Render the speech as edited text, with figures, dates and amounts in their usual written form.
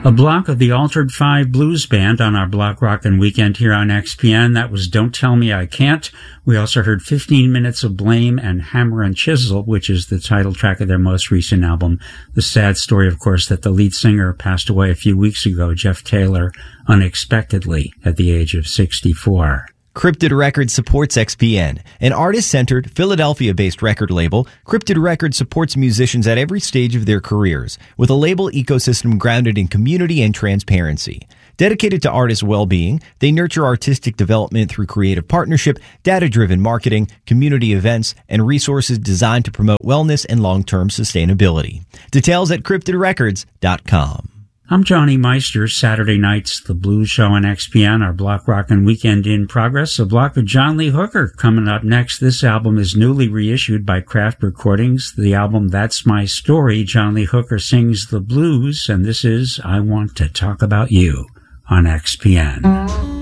A block of the Altered Five Blues Band on our Block Rockin' Weekend here on XPN. That was Don't Tell Me I Can't. We also heard 15 Minutes of Blame and Hammer and Chisel, which is the title track of their most recent album. The sad story, of course, that the lead singer passed away a few weeks ago, Jeff Taylor, unexpectedly at the age of 64. Cryptid Records supports XPN, an artist-centered, Philadelphia-based record label. Cryptid Records supports musicians at every stage of their careers with a label ecosystem grounded in community and transparency. Dedicated to artists' well-being, they nurture artistic development through creative partnership, data-driven marketing, community events, and resources designed to promote wellness and long-term sustainability. Details at cryptidrecords.com. I'm Johnny Meister. Saturday nights, the Blues Show on XPN, our Block Rockin' Weekend in progress. A block of John Lee Hooker coming up next. This album is newly reissued by Craft Recordings. The album That's My Story. John Lee Hooker sings the blues, and this is I Want to Talk About You on XPN.